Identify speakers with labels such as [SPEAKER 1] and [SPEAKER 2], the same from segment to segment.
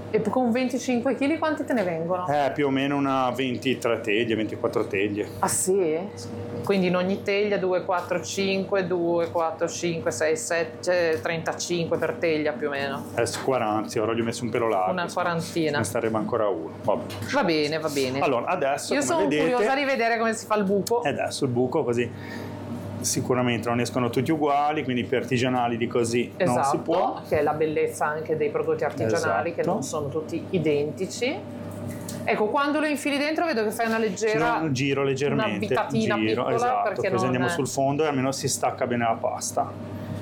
[SPEAKER 1] E con 25 kg quanti te ne vengono?
[SPEAKER 2] Più o meno una 23 teglie, 24 teglie.
[SPEAKER 1] Ah sì? Quindi in ogni teglia 2, 4, 5, 2, 4, 5, 6, 7, 35 per teglia più o meno.
[SPEAKER 2] 40, sì, ora gli ho messo un pelo largo.
[SPEAKER 1] Una quarantina.
[SPEAKER 2] Ne starebbe ancora uno. Vabbè.
[SPEAKER 1] Va bene, va bene.
[SPEAKER 2] Allora, adesso
[SPEAKER 1] io
[SPEAKER 2] come
[SPEAKER 1] sono
[SPEAKER 2] vedete,
[SPEAKER 1] curiosa di vedere come si fa il buco.
[SPEAKER 2] Adesso il buco così sicuramente non escono tutti uguali, quindi per artigianali di così non si può.
[SPEAKER 1] Che è la bellezza anche dei prodotti artigianali, che
[SPEAKER 2] Esatto.
[SPEAKER 1] non sono tutti identici. Ecco, quando lo infili dentro vedo che fai una leggera
[SPEAKER 2] Un giro leggermente,
[SPEAKER 1] una bitatina piccola,
[SPEAKER 2] esatto,
[SPEAKER 1] perché
[SPEAKER 2] così
[SPEAKER 1] non
[SPEAKER 2] andiamo sul fondo e almeno si stacca bene la pasta.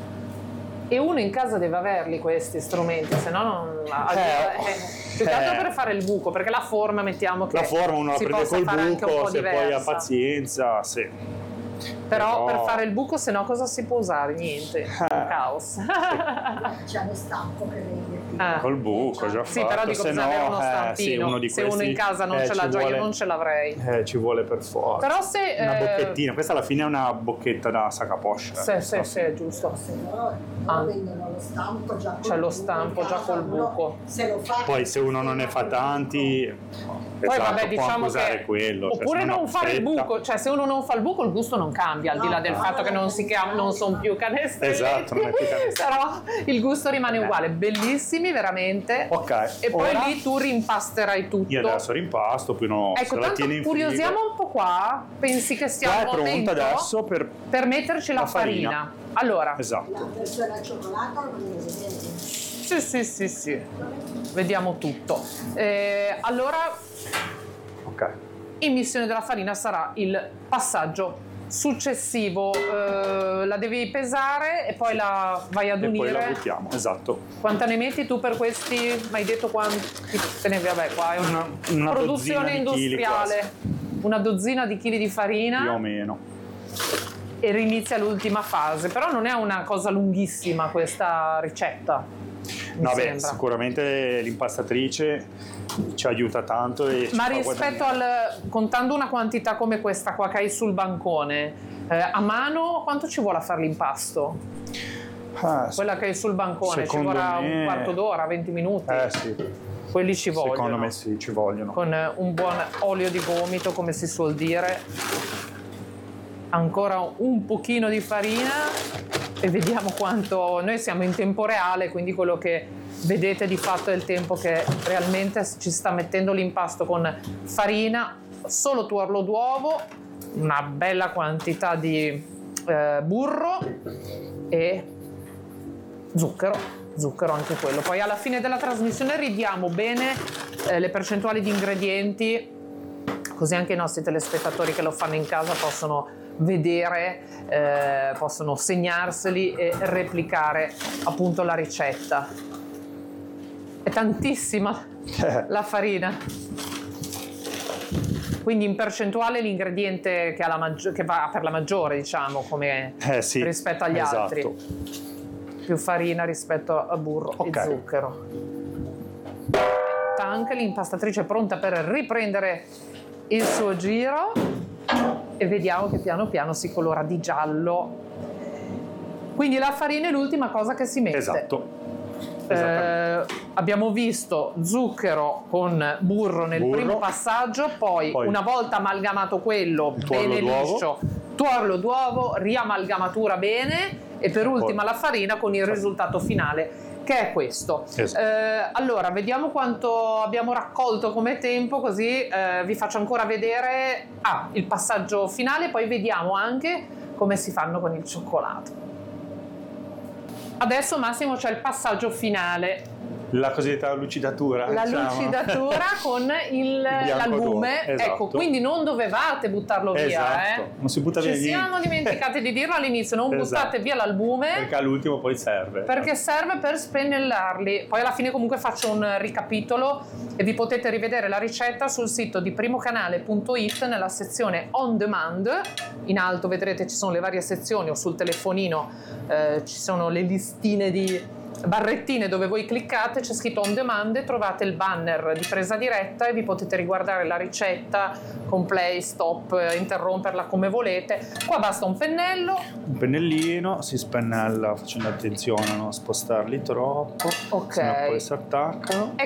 [SPEAKER 1] E uno in casa deve averli questi strumenti, se no non più che altro per fare il buco, perché la forma mettiamo che
[SPEAKER 2] la forma uno la
[SPEAKER 1] si
[SPEAKER 2] prende
[SPEAKER 1] possa
[SPEAKER 2] col
[SPEAKER 1] fare anche un
[SPEAKER 2] buco,
[SPEAKER 1] po'
[SPEAKER 2] se
[SPEAKER 1] diversa.
[SPEAKER 2] poi ha pazienza, sì.
[SPEAKER 1] Però per fare il buco, se no cosa si può usare? Niente, un caos.
[SPEAKER 3] C'è lo stampo che vende.
[SPEAKER 2] Col buco già
[SPEAKER 1] Sì,
[SPEAKER 2] fatto,
[SPEAKER 1] però dico
[SPEAKER 2] se
[SPEAKER 1] bisogna
[SPEAKER 2] no,
[SPEAKER 1] avere uno stampino.
[SPEAKER 2] sì, uno di
[SPEAKER 1] se
[SPEAKER 2] questi,
[SPEAKER 1] uno in casa non ce l'ha
[SPEAKER 2] ci
[SPEAKER 1] già,
[SPEAKER 2] vuole,
[SPEAKER 1] io non ce l'avrei.
[SPEAKER 2] Ci vuole per forza.
[SPEAKER 1] Però se
[SPEAKER 2] una bocchettina, questa alla fine è una bocchetta da saccaposcia.
[SPEAKER 1] Sì, è giusto.
[SPEAKER 3] Se no vendono lo stampo già col
[SPEAKER 1] C'è lo stampo già col buco.
[SPEAKER 3] Se lo fa,
[SPEAKER 2] Poi se uno non ne fa tanti,
[SPEAKER 1] Poi
[SPEAKER 2] esatto,
[SPEAKER 1] vabbè,
[SPEAKER 2] può
[SPEAKER 1] diciamo
[SPEAKER 2] anche usare
[SPEAKER 1] che
[SPEAKER 2] quello,
[SPEAKER 1] oppure
[SPEAKER 2] cioè, se
[SPEAKER 1] non fare il
[SPEAKER 2] fretta.
[SPEAKER 1] buco, cioè se uno non fa il buco il gusto non cambia, al di là del fatto che non si chiama, non sono più canestretti.
[SPEAKER 2] Esatto, non è più canestretti.
[SPEAKER 1] Però il gusto rimane uguale, bellissimi veramente.
[SPEAKER 2] Ok.
[SPEAKER 1] E poi
[SPEAKER 2] ora
[SPEAKER 1] lì tu rimpasterai tutto.
[SPEAKER 2] io adesso rimpasto, poi uno
[SPEAKER 1] Ecco,
[SPEAKER 2] se la
[SPEAKER 1] tanto
[SPEAKER 2] tiene in
[SPEAKER 1] curiosiamo
[SPEAKER 2] frigo.
[SPEAKER 1] un po' qua. Pensi che sia
[SPEAKER 2] Qua
[SPEAKER 1] il
[SPEAKER 2] è
[SPEAKER 1] momento
[SPEAKER 2] pronta adesso per
[SPEAKER 1] metterci la farina. Allora,
[SPEAKER 2] esatto.
[SPEAKER 3] la versione al cioccolato lo potete vedere.
[SPEAKER 1] sì. Vediamo tutto. Allora,
[SPEAKER 2] Ok.
[SPEAKER 1] immissione della farina sarà il passaggio successivo. La devi pesare e poi la vai ad
[SPEAKER 2] E poi la
[SPEAKER 1] unire.
[SPEAKER 2] buttiamo, esatto.
[SPEAKER 1] Quanta ne metti tu per questi? Mi hai detto quanti te ne vabbè, qua è
[SPEAKER 2] Una
[SPEAKER 1] produzione
[SPEAKER 2] dozzina di chili
[SPEAKER 1] industriale. Una dozzina di chili di farina.
[SPEAKER 2] più o meno.
[SPEAKER 1] E rinizia l'ultima fase, però non è una cosa lunghissima questa ricetta.
[SPEAKER 2] No, beh,
[SPEAKER 1] sembra.
[SPEAKER 2] sicuramente l'impastatrice ci aiuta tanto e ci
[SPEAKER 1] Ma
[SPEAKER 2] fa
[SPEAKER 1] rispetto
[SPEAKER 2] guadagnare.
[SPEAKER 1] contando una quantità come questa qua che hai sul bancone, a mano quanto ci vuole a fare l'impasto? Quella che hai sul bancone ci
[SPEAKER 2] secondo
[SPEAKER 1] vorrà
[SPEAKER 2] me-
[SPEAKER 1] un quarto d'ora, 20 minuti.
[SPEAKER 2] Sì.
[SPEAKER 1] Quelli ci vogliono.
[SPEAKER 2] Secondo me sì, ci vogliono.
[SPEAKER 1] Con un buon olio di gomito, come si suol dire. Ancora un pochino di farina e vediamo quanto. Noi siamo in tempo reale, quindi quello che vedete di fatto è il tempo che realmente ci sta mettendo l'impasto con farina, solo tuorlo d'uovo, una bella quantità di burro e zucchero anche quello. Poi alla fine della trasmissione ridiamo bene le percentuali di ingredienti, così anche i nostri telespettatori che lo fanno in casa possono vedere, possono segnarseli e replicare appunto la ricetta. È tantissima la farina, quindi in percentuale l'ingrediente che, che va per la maggiore, diciamo, come
[SPEAKER 2] sì,
[SPEAKER 1] rispetto agli
[SPEAKER 2] esatto.
[SPEAKER 1] altri, più farina rispetto a burro e zucchero. Anche l'impastatrice è pronta per riprendere il suo giro e vediamo che piano piano si colora di giallo. Quindi la farina è l'ultima cosa che si mette.
[SPEAKER 2] Esatto.
[SPEAKER 1] Abbiamo visto zucchero con burro nel primo passaggio, poi una volta amalgamato quello bene liscio, tuorlo d'uovo, riamalgamatura bene e per ultima la farina con il risultato finale che è questo. Allora vediamo quanto abbiamo raccolto come tempo, così vi faccio ancora vedere il passaggio finale, poi vediamo anche come si fanno con il cioccolato. Adesso Massimo c'è il passaggio finale.
[SPEAKER 2] La cosiddetta lucidatura.
[SPEAKER 1] La lucidatura con l'albume.
[SPEAKER 2] Esatto.
[SPEAKER 1] Ecco, quindi non dovevate buttarlo via.
[SPEAKER 2] Esatto. Non si butta via
[SPEAKER 1] Ci siamo dimenticati di dirlo all'inizio, non buttate via l'albume.
[SPEAKER 2] Perché all'ultimo poi serve.
[SPEAKER 1] Perché serve per spennellarli. Poi alla fine comunque faccio un ricapitolo e vi potete rivedere la ricetta sul sito di primocanale.it nella sezione On Demand. In alto vedrete ci sono le varie sezioni o sul telefonino ci sono le listine di barrettine dove voi cliccate, c'è scritto On Demand e trovate il banner di presa diretta e vi potete riguardare la ricetta con play, stop, interromperla come volete. Qua basta un pennello,
[SPEAKER 2] un pennellino, si spennella facendo attenzione a non spostarli troppo,
[SPEAKER 1] ok,
[SPEAKER 2] sennò poi si attaccano.
[SPEAKER 1] E